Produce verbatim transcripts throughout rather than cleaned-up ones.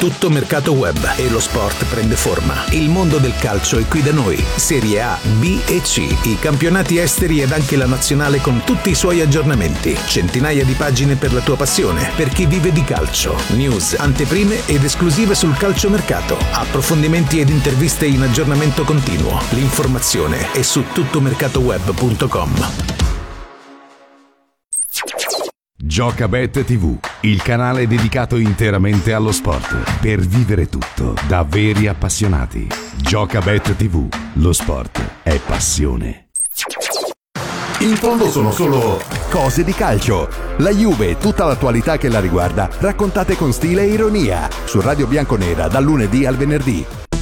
Tutto Mercato Web e lo sport prende forma. Il mondo del calcio è qui da noi. Serie A, B e C, i campionati esteri ed anche la nazionale con tutti i suoi aggiornamenti. Centinaia di pagine per la tua passione, per chi vive di calcio. News, anteprime ed esclusive sul calciomercato. Approfondimenti ed interviste in aggiornamento continuo. L'informazione è su tuttomercatoweb punto com. Giocabet tivù, il canale dedicato interamente allo sport, per vivere tutto da veri appassionati. Giocabet tivù, lo sport è passione. In fondo sono solo cose di calcio. La Juve e tutta l'attualità che la riguarda, raccontate con stile e ironia, su Radio Bianconera dal lunedì al venerdì.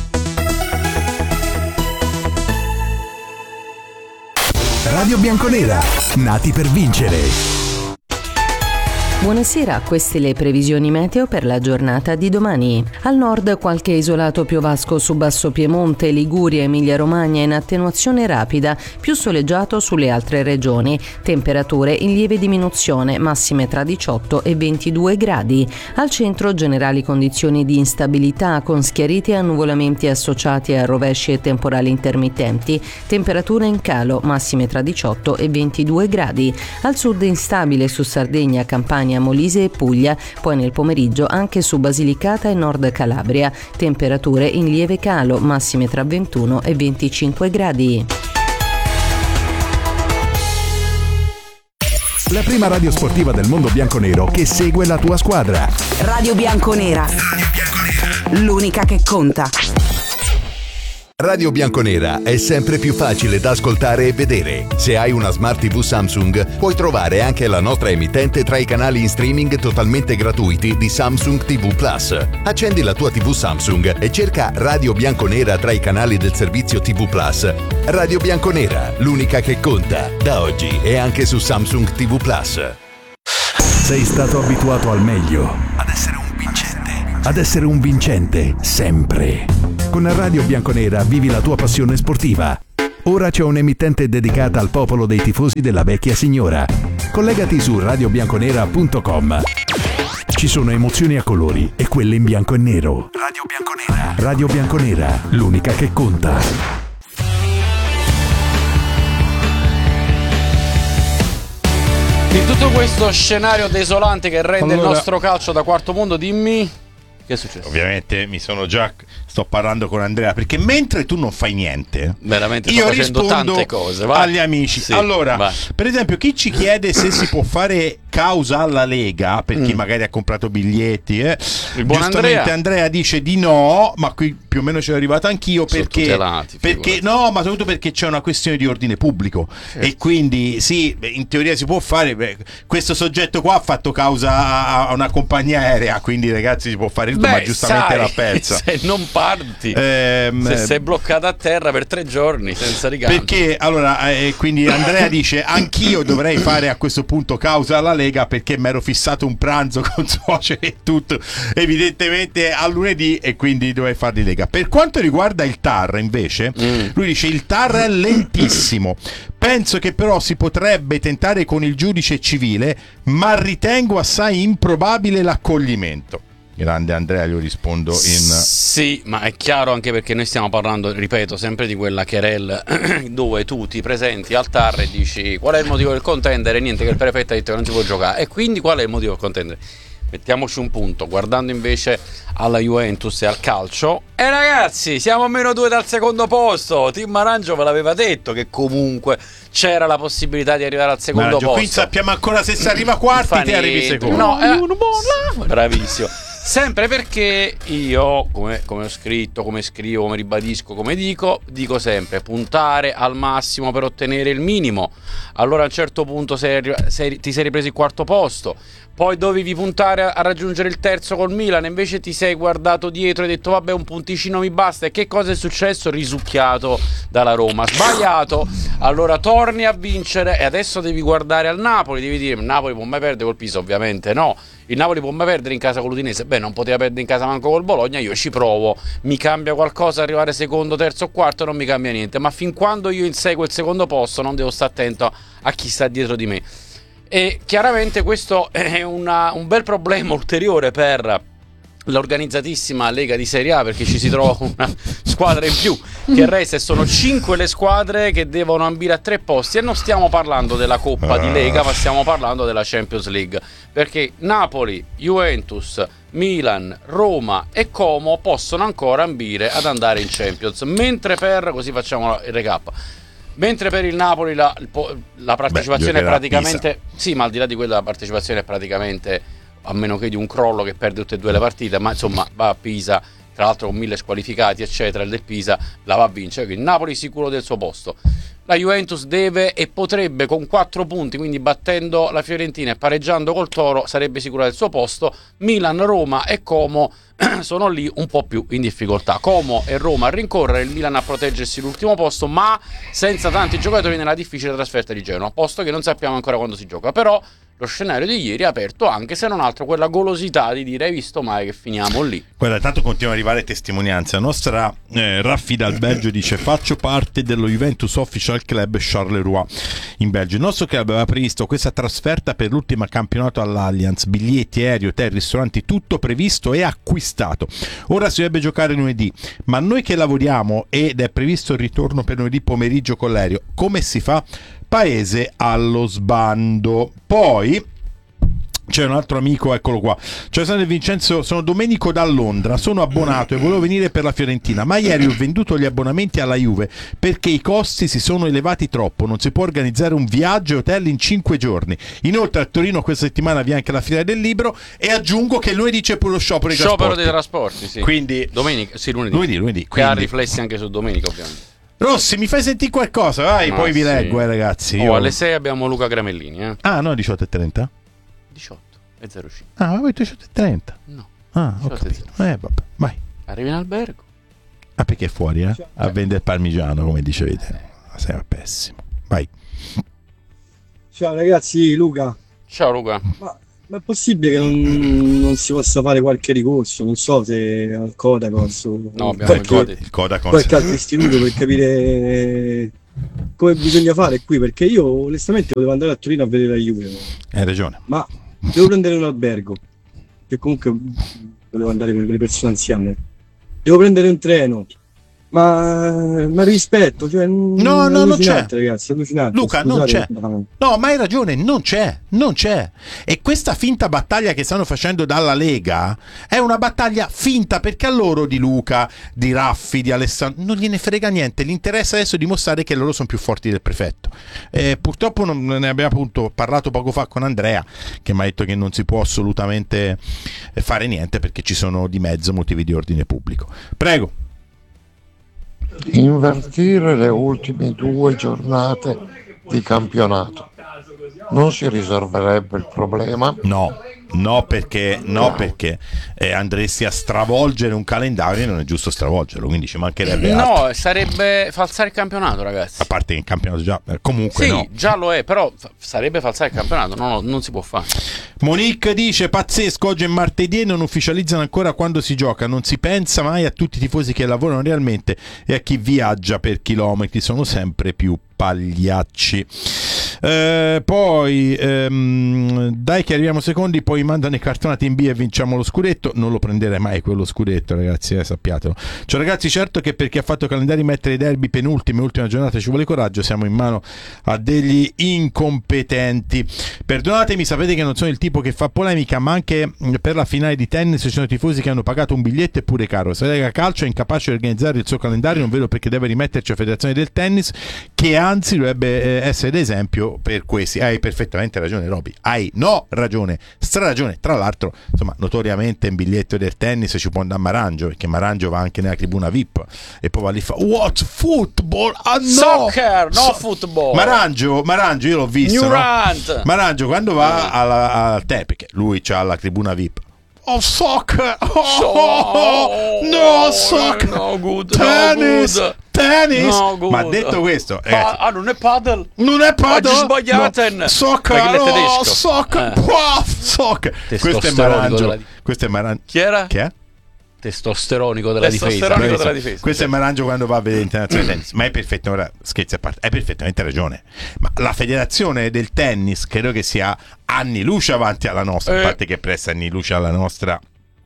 Radio Bianconera, nati per vincere. Buonasera, queste le previsioni meteo per la giornata di domani. Al nord qualche isolato piovasco su Basso Piemonte, Liguria, Emilia-Romagna in attenuazione rapida, più soleggiato sulle altre regioni. Temperature in lieve diminuzione, massime tra diciotto e ventidue gradi. Al centro generali condizioni di instabilità con schiariti e annuvolamenti associati a rovesci e temporali intermittenti. Temperature in calo, massime tra diciotto e ventidue gradi. Al sud instabile su Sardegna, Campania, Molise e Puglia, poi nel pomeriggio anche su Basilicata e Nord Calabria. Temperature in lieve calo, massime tra ventuno e venticinque gradi. La prima radio sportiva del mondo bianconero che segue la tua squadra. Radio Bianconera. L'unica che conta. Radio Bianconera è sempre più facile da ascoltare e vedere. Se hai una Smart tivù Samsung, puoi trovare anche la nostra emittente tra i canali in streaming totalmente gratuiti di Samsung tivù Plus. Accendi la tua tivù Samsung e cerca Radio Bianconera tra i canali del servizio tivù Plus. Radio Bianconera, l'unica che conta. Da oggi è anche su Samsung tivù Plus. Sei stato abituato al meglio, ad essere un vincente, ad essere un vincente sempre. Con Radio Bianconera vivi la tua passione sportiva. Ora c'è un'emittente dedicata al popolo dei tifosi della vecchia signora. Collegati su radio bianconera punto com. Ci sono emozioni a colori e quelle in bianco e nero. Radio Bianconera. Radio Bianconera, l'unica che conta. In tutto questo scenario desolante che rende allora, il nostro calcio da quarto mondo, dimmi che è successo. Ovviamente mi sono già sto parlando con Andrea, perché mentre tu non fai niente, veramente io sto facendo rispondo tante cose, vai. agli amici. Sì, allora, vai. Per esempio, chi ci chiede se si può fare causa alla Lega per chi Mm. magari ha comprato biglietti, eh? Il buon giustamente Andrea. Andrea dice di no, ma qui più o meno ci è arrivato anch'io, Sono perché, tutelati, perché no, ma soprattutto perché c'è una questione di ordine pubblico, certo. E quindi sì, beh, in teoria si può fare. Beh, questo soggetto qua ha fatto causa a, a una compagnia aerea, quindi ragazzi si può fare tutto, Beh, ma giustamente sai, l'ha persa. Se non parti, Ehm, se sei bloccato a terra per tre giorni senza ricambio. Perché allora, eh, quindi Andrea dice: anch'io dovrei fare a questo punto causa alla Lega, perché mi ero fissato un pranzo con suoceri e tutto, evidentemente a lunedì, e quindi dovrei fare di Lega. Per quanto riguarda il T A R invece, mm. lui dice: il T A R è lentissimo, penso che però si potrebbe tentare con il giudice civile, ma ritengo assai improbabile l'accoglimento. Grande Andrea, io rispondo in... Sì, ma è chiaro, anche perché noi stiamo parlando, ripeto, sempre di quella querel dove tu ti presenti al T A R e dici qual è il motivo del contendere, niente, che il prefetto ha detto che non si può giocare, e quindi qual è il motivo del contendere? Mettiamoci un punto, guardando invece alla Juventus e al calcio, e ragazzi, siamo a meno due dal secondo posto. Tim Arancio ve l'aveva detto che comunque c'era la possibilità di arrivare al secondo Maraggio, posto. qui sappiamo ancora se si arriva quarti, te arrivi secondo. No, eh, bravissimo. Sempre perché io, come, come ho scritto, come scrivo, come ribadisco, come dico, dico sempre puntare al massimo per ottenere il minimo. Allora a un certo punto sei, sei, ti sei ripreso il quarto posto, poi dovevi puntare a, a raggiungere il terzo col Milan, invece ti sei guardato dietro e hai detto vabbè, un punticino mi basta. E che cosa è successo? Risucchiato dalla Roma, sbagliato. Allora torni a vincere e adesso devi guardare al Napoli, devi dire Napoli può mai perdere col Pisa? Ovviamente no. Il Napoli può mai perdere in casa con l'Udinese? Beh, non poteva perdere in casa manco col Bologna, io ci provo. Mi cambia qualcosa arrivare secondo, terzo o quarto? Non mi cambia niente, ma fin quando io inseguo il secondo posto non devo stare attento a chi sta dietro di me. E chiaramente questo è una, un bel problema ulteriore per l'organizzatissima Lega di Serie A, perché ci si trova con una squadra in più che resta, e sono cinque le squadre che devono ambire a tre posti, e non stiamo parlando della Coppa di Lega, ma stiamo parlando della Champions League, perché Napoli, Juventus, Milan, Roma e Como possono ancora ambire ad andare in Champions, mentre per, così facciamo il recap, mentre per il Napoli la, la partecipazione Beh, è praticamente, sì, ma al di là di quella, la partecipazione è praticamente, a meno che di un crollo che perde tutte e due le partite, ma insomma va a Pisa, tra l'altro con mille squalificati eccetera, il del Pisa la va a vincere, quindi Napoli sicuro del suo posto. La Juventus deve e potrebbe con quattro punti, quindi battendo la Fiorentina e pareggiando col Toro, sarebbe sicura del suo posto. Milan, Roma e Como sono lì un po' più in difficoltà. Como e Roma a rincorrere, il Milan a proteggersi l'ultimo posto, ma senza tanti giocatori nella difficile trasferta di Genoa, posto che non sappiamo ancora quando si gioca. Però lo scenario di ieri è aperto, anche se non altro quella golosità di dire: hai visto mai che finiamo lì? Guarda, tanto continua ad arrivare testimonianza. La nostra eh, Raffi dal Belgio dice: faccio parte dello Juventus Official Club Charleroi in Belgio. Il nostro club aveva previsto questa trasferta per l'ultimo campionato all'Allianz, biglietti, aereo, hotel, ristoranti, tutto previsto e acquistato. Ora si dovrebbe giocare lunedì, ma noi che lavoriamo ed è previsto il ritorno per lunedì pomeriggio con l'aereo, come si fa? Paese allo sbando. Poi c'è un altro amico, eccolo qua. Ciao Sandro e Vincenzo, sono Domenico da Londra, sono abbonato e volevo venire per la Fiorentina, ma ieri ho venduto gli abbonamenti alla Juve perché i costi si sono elevati troppo, non si può organizzare un viaggio e hotel in cinque giorni. Inoltre a Torino questa settimana vi è anche la Fiera del Libro, e aggiungo che lunedì c'è pure lo sciopero dei Sciopero trasporti. dei trasporti, sì. Quindi domenica, sì, lunedì. lunedì, lunedì Che quindi ha riflessi anche su domenica, ovviamente. Rossi, mi fai sentire qualcosa? Vai, Ah, poi vi sì. leggo, eh, ragazzi. Oh, Io- alle sei abbiamo Luca Gramellini, eh? Ah, no, diciotto e trenta? diciotto e zero cinque. Ah, ma poi diciotto e trenta. No. Ah, ho diciotto e capito. zero. Eh, vabbè, vai. Arrivi in albergo. Ah, perché è fuori, eh? A vendere parmigiano, come dicevi te. Sei pessimo. Vai. Ciao ragazzi, Luca. Ciao Luca. Ma, ma è possibile che non, non si possa fare qualche ricorso? Non so se al Codacons o No, abbiamo qualche, il codice. Il Codacons. qualche altro istituto per capire come bisogna fare qui, perché io onestamente volevo andare a Torino a vedere la Juve, Hai ragione. ma devo prendere un albergo, che comunque volevo andare per le persone anziane. Devo prendere un treno. Ma, ma rispetto, cioè, No, no, non c'è. Ragazzi, è allucinante. Luca, non Scusate, c'è. ma- No, ma hai ragione, non c'è, non c'è. E questa finta battaglia che stanno facendo dalla Lega è una battaglia finta, perché a loro di Luca, di Raffi, di Alessandro non gliene frega niente. Gli interessa adesso dimostrare che loro sono più forti del prefetto. Eh, purtroppo non ne abbiamo appunto parlato poco fa con Andrea, che mi ha detto che non si può assolutamente fare niente perché ci sono di mezzo motivi di ordine pubblico. Prego. Invertire le ultime due giornate di campionato non si risolverebbe il problema? No, no perché, no perché eh, andresti a stravolgere un calendario e non è giusto stravolgerlo, quindi ci mancherebbe altro. No, sarebbe falsare il campionato, ragazzi. A parte che il campionato già, eh, comunque Sì, no. già lo è, però f- sarebbe falsare il campionato. No, no, non si può fare. Monique dice: pazzesco, oggi è martedì e non ufficializzano ancora quando si gioca, non si pensa mai a tutti i tifosi che lavorano realmente e a chi viaggia per chilometri, sono sempre più pagliacci. Eh, poi ehm, dai che arriviamo secondi, poi mandano i cartonati in B e vinciamo lo scudetto. Non lo prenderei mai quello scudetto, ragazzi, eh, sappiatelo. Cioè ragazzi, certo che per chi ha fatto calendari mettere i derby penultime ultima giornata ci vuole coraggio, siamo in mano a degli incompetenti. Perdonatemi, sapete che non sono il tipo che fa polemica, ma anche per la finale di tennis ci sono tifosi che hanno pagato un biglietto e pure caro. Se Lega Calcio è incapace di organizzare il suo calendario, non vedo perché deve rimetterci la federazione del tennis, che anzi dovrebbe eh, essere d'esempio per questi. Hai perfettamente ragione, Roby, hai no ragione, stra ragione. Tra l'altro, insomma, notoriamente in biglietto del tennis ci può andare Marangio, perché Marangio va anche nella tribuna V I P e poi va lì fa what football, ah no, Soccer, no So- football. Marangio, Marangio io l'ho visto, no? Durant. Marangio quando va alla, al te, perché lui c'ha la tribuna V I P. Oh, soccer! Oh, So- oh, oh, no, soccer! No good, Tennis! no good. Tennis! No good. Ma detto questo, Pa- ragazzi, ah, non è paddle. non è paddle? Oggi sbagliaten. No. Soccer! Perché è tedesco. Oh, soccer! Eh. Wow, soccer! Questo è Testosteronico Marangio. della- Questo è Marangio. Chi era? Che è? Testosteronico della difesa. Questo, della difesa. questo è Marangio quando va a vedere internazionale tennis. Ma è perfetto, ora scherzi a parte, hai perfettamente ragione. Ma la federazione del tennis credo che sia anni luce avanti alla nostra, Eh. a parte che presta anni luce alla nostra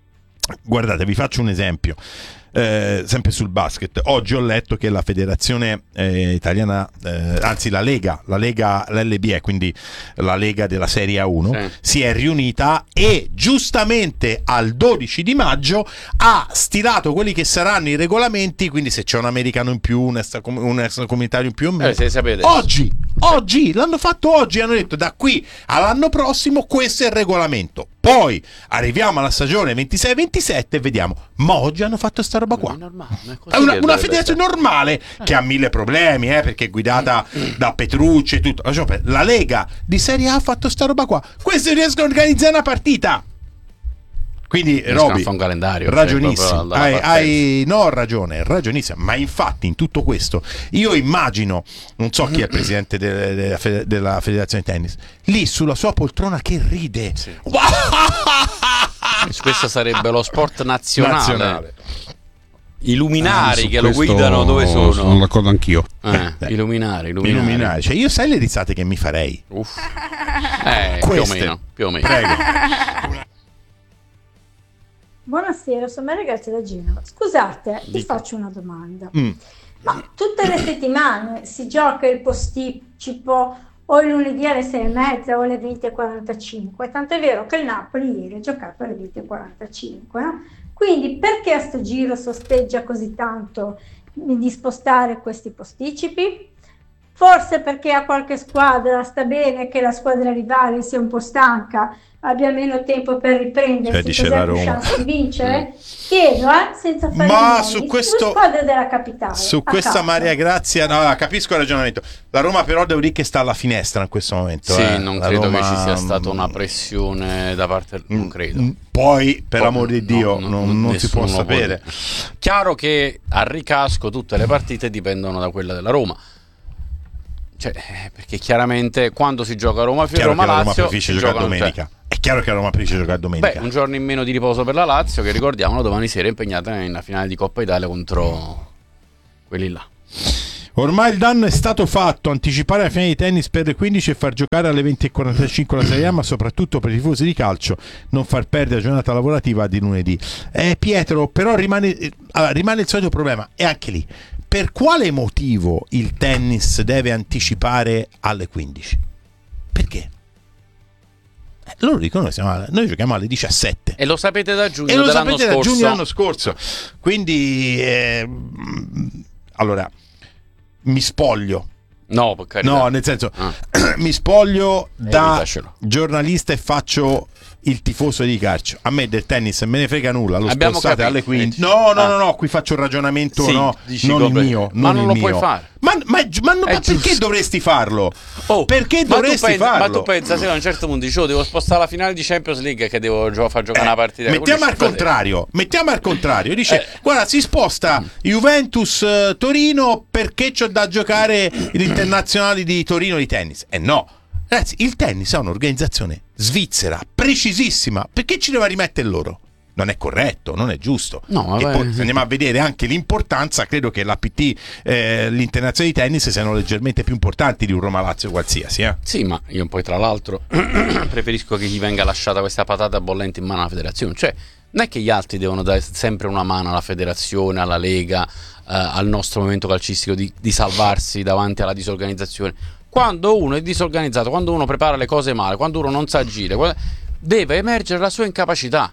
Guardate, vi faccio un esempio. Eh, sempre sul basket, oggi ho letto che la federazione eh, italiana, eh, anzi la Lega, la Lega, l'L B E, quindi la Lega della Serie A uno, sì, si è riunita e giustamente al dodici di maggio ha stilato quelli che saranno i regolamenti, quindi se c'è un americano in più, un extracomunitario in più o meno. Eh, se sapete. Oggi, oggi, l'hanno fatto oggi, hanno detto da qui all'anno prossimo questo è il regolamento. Poi arriviamo alla stagione ventisei ventisette e vediamo, ma oggi hanno fatto sta roba qua. È normale, è, è una, una federazione normale che ha mille problemi, eh, perché è guidata da Petrucci e tutto. La Lega di Serie A ha fatto sta roba qua. Questi riescono a organizzare una partita. Quindi Roby, un calendario, ragionissimo, cioè, hai, hai no ragione, ragionissimo, ma infatti in tutto questo io immagino, non so chi è il presidente de, de, de, della federazione di tennis, lì sulla sua poltrona che ride, sì. Questo sarebbe lo sport nazionale, nazionale. I luminari eh, che lo guidano dove sono? Sono d'accordo anch'io. Eh, eh, I luminari, luminari. Illuminari. Cioè io sai le risate che mi farei? Uff. Eh, più o meno, più o meno. Prego. Buonasera, sono Maria Grazia da Genova. Scusate, ti Dico. faccio una domanda. Mm. Ma tutte le settimane si gioca il posticipo o il lunedì alle sei e mezza o alle venti e quarantacinque? Tanto è vero che il Napoli ieri ha giocato alle venti e quarantacinque. No? Quindi perché a sto giro sosteggia così tanto di spostare questi posticipi? Forse perché a qualche squadra sta bene che la squadra rivale sia un po' stanca, abbia meno tempo per riprendersi, cioè, così ha più chance di vincere? Chiedo, eh, senza fare ma nomi, su questo, due squadre della capitale. Su a questa caso. Maria Grazia, no, capisco il ragionamento. La Roma però devo dire che sta alla finestra in questo momento. Sì, eh. non La credo Roma... che ci sia stata una pressione da parte, non credo. Poi, per Poi, amor di Dio, no, non, non si può nessuno sapere. Può... Chiaro che a ricasco tutte le partite dipendono da quella della Roma. Cioè, perché chiaramente quando si gioca a Roma Chiaro Roma che la Roma Lazio preferisce si giocare giocano, domenica. cioè... È chiaro che la Roma preferisce giocare domenica. Beh, un giorno in meno di riposo per la Lazio, che ricordiamolo domani sera è impegnata in finale di Coppa Italia contro quelli là. Ormai il danno è stato fatto, anticipare la finale di tennis per le quindici e far giocare alle venti e quarantacinque la Serie A, ma soprattutto per i tifosi di calcio non far perdere la giornata lavorativa di lunedì. Eh, Pietro, però rimane, eh, rimane il solito problema, e anche lì, per quale motivo il tennis deve anticipare alle quindici? Perché? Eh, loro dicono che noi giochiamo alle diciassette. E lo sapete da giugno e lo dell'anno sapete scorso. da giugno dell'anno scorso. Quindi, eh, allora... mi spoglio, no, per carità. no, nel senso, ah. mi spoglio da Evitacelo. giornalista e faccio il tifoso di calcio. A me del tennis me ne frega nulla, lo Abbiamo spostate capito. alle quindici. No, no, ah. no, no, qui faccio un ragionamento, sì, no, dici non il come... mio, ma non, non il lo mio. puoi fare. Ma, ma, ma, no, ma perché giusto. dovresti farlo? Oh, perché ma dovresti tu pensi, farlo? Ma tu pensa se a un certo punto dici, oh, devo spostare la finale di Champions League che devo gio- far giocare Eh, una partita. mettiamo al Così, contrario, mettiamo al contrario. Dice: Eh. guarda, si sposta Juventus eh, Torino perché c'ho da giocare gli internazionali di Torino di tennis. E eh no, ragazzi, il tennis è un'organizzazione svizzera precisissima. Perché ci deve rimettere loro? Non è corretto, non è giusto. No, e vabbè. poi se andiamo a vedere anche l'importanza, credo che l'A P T, eh, l'internazionale di tennis, siano leggermente più importanti di un Roma Lazio qualsiasi. Eh? Sì, ma io poi tra l'altro preferisco che gli venga lasciata questa patata bollente in mano alla federazione. Cioè, non è che gli altri devono dare sempre una mano alla federazione, alla Lega, eh, al nostro movimento calcistico di, di salvarsi davanti alla disorganizzazione. Quando uno è disorganizzato, quando uno prepara le cose male, quando uno non sa agire, deve emergere la sua incapacità.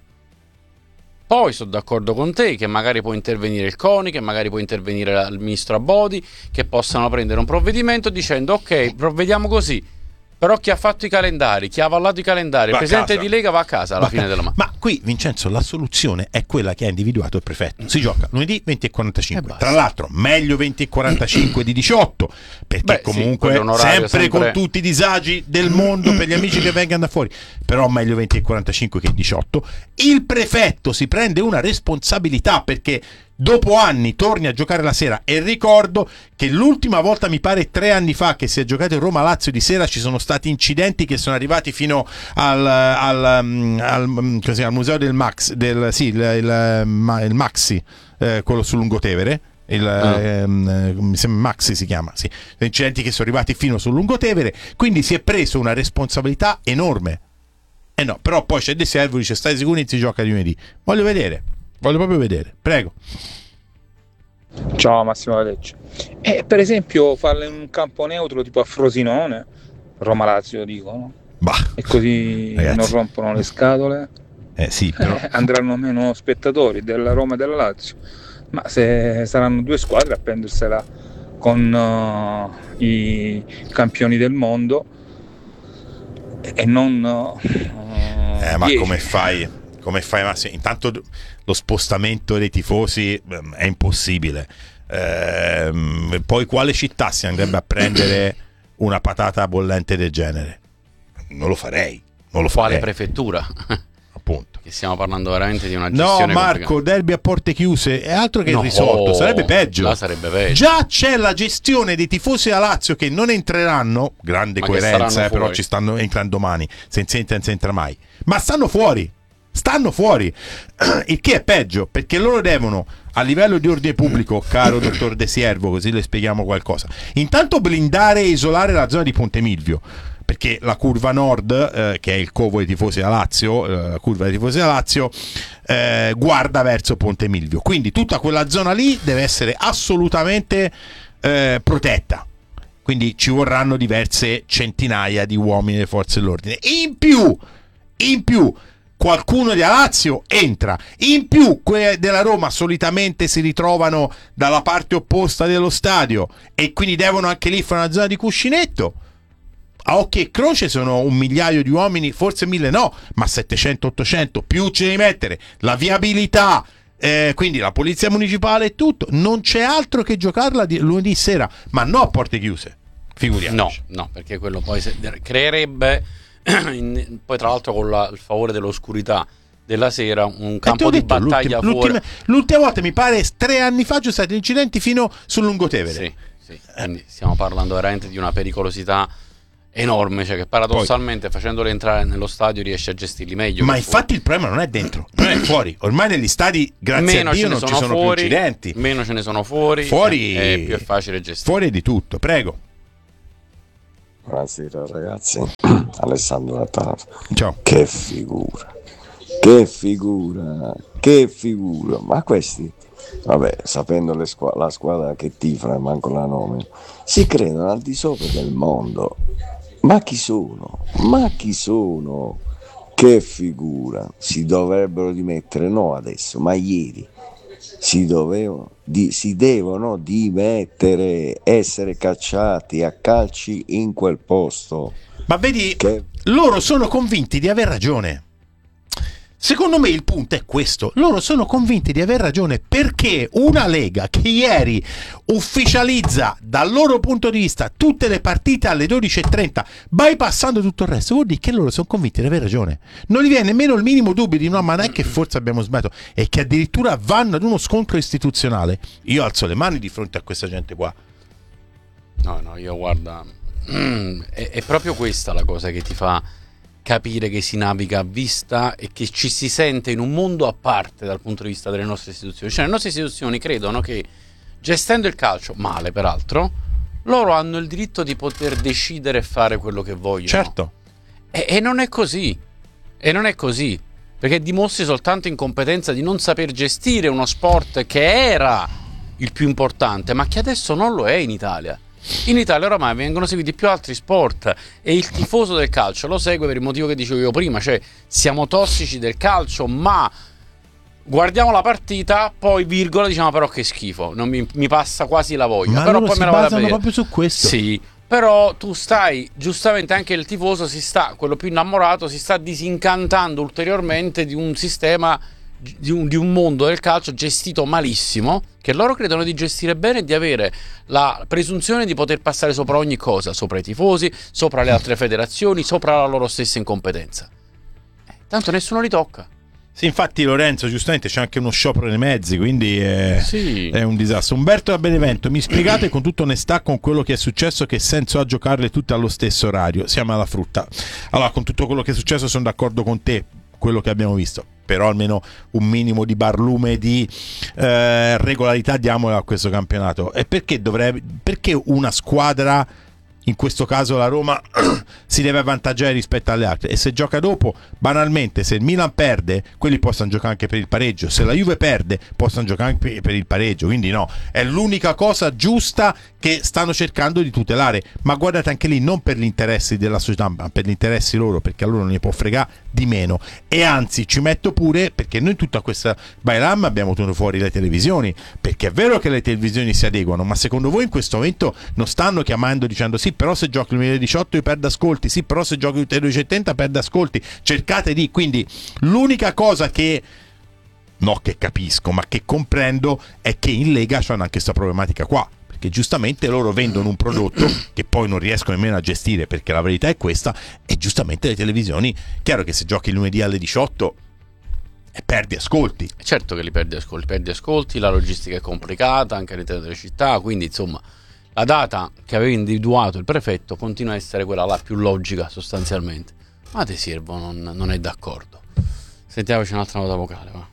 Poi sono d'accordo con te che magari può intervenire il CONI, che magari può intervenire il ministro Abodi, che possano prendere un provvedimento dicendo ok, provvediamo così. Però chi ha fatto i calendari, chi ha avallato i calendari, Va il presidente casa. di Lega va a casa alla Va fine ca- della mattina. Ma qui, Vincenzo, la soluzione è quella che ha individuato il prefetto. Si gioca lunedì venti e quarantacinque. E Tra l'altro, meglio venti e quarantacinque di diciotto, perché Beh, sì, comunque quello è un orario sempre, sempre- con tutti i disagi del mondo per gli amici che vengano da fuori. Però meglio venti e quarantacinque che diciotto. Il prefetto si prende una responsabilità perché dopo anni torni a giocare la sera, e ricordo che l'ultima volta, mi pare tre anni fa, che si è giocato in Roma-Lazio di sera, ci sono stati incidenti che sono arrivati fino al, al, al, al, così, al museo del Max, del, sì, il, il, il Maxi, eh, quello sul Lungotevere. Il, Ah. ehm, mi sembra Maxi si chiama, sì. Incidenti che sono arrivati fino sul Lungotevere, quindi si è preso una responsabilità enorme. Eh no, però poi c'è De Servo, dice stai sicuri non si gioca di lunedì. Voglio vedere, voglio proprio vedere, prego. Ciao Massimo Lecce. Eh, per esempio farle in un campo neutro tipo a Frosinone, Roma-Lazio dico, no? Bah. E così Ragazzi. non rompono le scatole. Eh sì, però... eh, andranno meno spettatori della Roma e della Lazio. Ma se saranno due squadre a prendersela con uh, i campioni del mondo e non uh, eh, ma come fai? Come fai Massimo? Intanto lo spostamento dei tifosi è impossibile. Eh, poi quale città si andrebbe a prendere una patata bollente del genere? Non lo farei. Non lo Quale farei. prefettura? Appunto. Che stiamo parlando veramente di una gestione No, Marco, complicata. derby a porte chiuse è altro che No, risolto, sarebbe peggio. là sarebbe peggio. Già c'è la gestione dei tifosi a Lazio che non entreranno, grande Ma che coerenza, saranno eh, però fuori. ci stanno entrando domani, senza entra, senza entra mai. Ma stanno fuori. Stanno fuori, il che è peggio, perché loro devono, a livello di ordine pubblico, caro dottor De Siervo, così le spieghiamo qualcosa, intanto blindare e isolare la zona di Ponte Milvio, perché la curva nord, eh, che è il covo dei tifosi a Lazio, eh, la curva dei tifosi a Lazio, eh, guarda verso Ponte Milvio, quindi tutta quella zona lì deve essere assolutamente eh, protetta. Quindi ci vorranno diverse centinaia di uomini delle forze dell'ordine. In più, in più, qualcuno di Lazio entra, in più quelli della Roma solitamente si ritrovano dalla parte opposta dello stadio e quindi devono anche lì fare una zona di cuscinetto. A occhi e croce sono un migliaio di uomini, forse mille no, ma settecento ottocento, più ce ne mettere la viabilità, eh, quindi la polizia municipale e tutto. Non c'è altro che giocarla di lunedì sera, ma no a porte chiuse, figuriamoci. No, no, perché quello poi se, creerebbe in, poi tra l'altro con la, il favore dell'oscurità della sera un campo di detto, battaglia l'ultima, fuori. l'ultima, l'ultima volta mi pare tre anni fa ci sono stati incidenti fino sul Lungotevere. Sì, sì. Quindi stiamo parlando veramente di una pericolosità enorme, cioè che paradossalmente poi, facendoli entrare nello stadio riesce a gestirli meglio. Ma infatti fuori. Il problema non è dentro, il problema è fuori. Ormai negli stadi, grazie meno a Dio, non sono ci sono fuori, più incidenti. Meno ce ne sono fuori, fuori è, è più facile gestire. Fuori di tutto, prego. Buonasera ragazzi, Alessandro Natale. Ciao. Che figura, che figura, che figura. Ma questi, vabbè, sapendo le squ- la squadra che tifano e manco la nomina, si credono al di sopra del mondo. Ma chi sono? Ma chi sono? Che figura. Si dovrebbero dimettere, no adesso, ma ieri. Si dovevano, di, si devono dimettere, essere cacciati a calci in quel posto. Ma vedi, che... loro sono convinti di aver ragione. Secondo me il punto è questo: loro sono convinti di aver ragione perché una Lega che ieri ufficializza dal loro punto di vista tutte le partite alle dodici e trenta, bypassando tutto il resto, vuol dire che loro sono convinti di aver ragione. Non gli viene nemmeno il minimo dubbio di no, ma non è che forse abbiamo sbagliato, è che addirittura vanno ad uno scontro istituzionale. Io alzo le mani di fronte a questa gente qua. No, no, io guarda, è, è proprio questa la cosa che ti fa capire che si naviga a vista e che ci si sente in un mondo a parte dal punto di vista delle nostre istituzioni. Cioè le nostre istituzioni credono che, gestendo il calcio, male peraltro, loro hanno il diritto di poter decidere e fare quello che vogliono. Certo. E, e non è così. E non è così. Perché dimostri soltanto incompetenza di non saper gestire uno sport che era il più importante, ma che adesso non lo è in Italia. In Italia oramai vengono seguiti più altri sport e il tifoso del calcio lo segue per il motivo che dicevo io prima, cioè siamo tossici del calcio, ma guardiamo la partita, poi virgola diciamo però che schifo, non mi, mi passa quasi la voglia, Ma però loro poi si me la vado a basano vedere. proprio su questo. Sì, però tu stai, giustamente anche il tifoso si sta, quello più innamorato, si sta disincantando ulteriormente di un sistema, di un, di un mondo del calcio gestito malissimo, che loro credono di gestire bene e di avere la presunzione di poter passare sopra ogni cosa, sopra i tifosi, sopra le altre federazioni, sopra la loro stessa incompetenza. Eh, tanto nessuno li tocca. Sì, infatti Lorenzo, giustamente c'è anche uno sciopero nei mezzi, quindi è, sì. è un disastro. Umberto da Benevento, mi spiegate con tutta onestà con quello che è successo che senso ha giocarle tutte allo stesso orario? Siamo alla frutta. Allora, con tutto quello che è successo sono d'accordo con te, quello che abbiamo visto, però almeno un minimo di barlume di eh, regolarità diamolo a questo campionato. E perché dovrebbe, perché una squadra in questo caso la Roma si deve avvantaggiare rispetto alle altre, e se gioca dopo, banalmente, se il Milan perde, quelli possono giocare anche per il pareggio, se la Juve perde possono giocare anche per il pareggio, quindi no, è l'unica cosa giusta che stanno cercando di tutelare, ma guardate anche lì, non per gli interessi della società, ma per gli interessi loro, perché a loro non ne può fregare di meno. E anzi, ci metto pure, perché noi tutta questa bailam abbiamo tenuto fuori le televisioni, perché è vero che le televisioni si adeguano, ma secondo voi in questo momento non stanno chiamando dicendo sì, però se giochi il duemiladiciotto io perdo ascolti, sì, però se giochi il duemilasettanta perdo ascolti, cercate di, quindi l'unica cosa che no che capisco, ma che comprendo, è che in Lega c'hanno anche questa problematica qua, perché giustamente loro vendono un prodotto che poi non riescono nemmeno a gestire, perché la verità è questa, e giustamente le televisioni, chiaro che se giochi il lunedì alle diciotto e perdi ascolti. Certo che li perdi ascolti, perdi ascolti, la logistica è complicata anche all'interno delle città, quindi insomma la data che aveva individuato il prefetto continua a essere quella la più logica sostanzialmente. Ma De Siervo non, non è d'accordo. Sentiamoci un'altra nota vocale, va.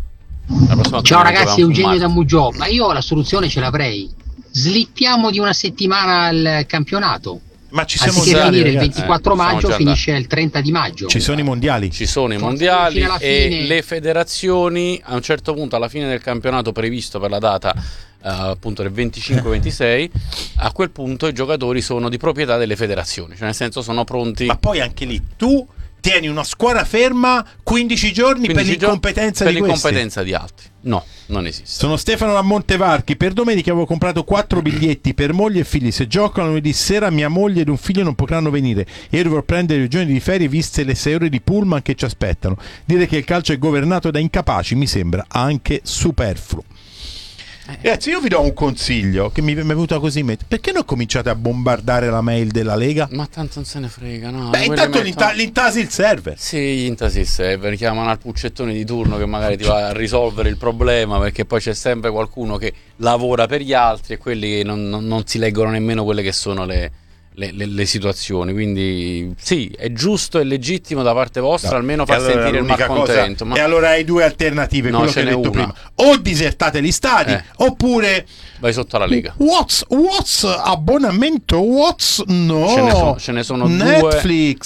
Ciao ragazzi, Eugenio da Mugiò, ma io la soluzione ce l'avrei. Slittiamo di una settimana il campionato. Ma ci siamo anziché andati, finire il ragazzi. ventiquattro Eh, maggio, siamo già finisce il trenta di maggio. Ci sono i mondiali. Ci sono i Forse mondiali fino alla e fine. le federazioni a un certo punto, alla fine del campionato previsto per la data eh, appunto del venticinque ventisei, a quel punto i giocatori sono di proprietà delle federazioni, cioè nel senso sono pronti. Ma poi anche lì tu tieni una squadra ferma quindici giorni per l'incompetenza per di l'incompetenza questi. di altri. No, non esiste. Sono Stefano da Montevarchi. Per domenica avevo comprato quattro biglietti per moglie e figli. Se giocano lunedì sera, mia moglie ed un figlio non potranno venire. Io dovrò prendere i giorni di ferie viste le sei ore di pullman che ci aspettano. Dire che il calcio è governato da incapaci mi sembra anche superfluo. Ragazzi, io vi do un consiglio che mi è venuto così in mente. Perché non cominciate a bombardare la mail della Lega? Ma tanto non se ne frega, no? Beh, intanto l'inta- l'intasi il server. Sì, intasi il server, chiamano al puccettone di turno che magari ti va a risolvere il problema, perché poi c'è sempre qualcuno che lavora per gli altri e quelli che non, non, non si leggono nemmeno quelle che sono le, le, le, le situazioni. Quindi sì, è giusto e legittimo da parte vostra, no, almeno far allora sentire il malcontento. Cosa, Ma... E allora hai due alternative, no, quello che hai detto una. prima. O disertate gli stadi, eh. oppure vai sotto la Lega. What's, what's abbonamento? What's no? Ce ne sono, ce ne sono Netflix.